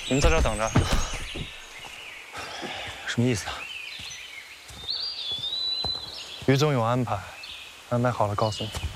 你们在这儿等着。什么意思啊？于总有安排，安排好了告诉你。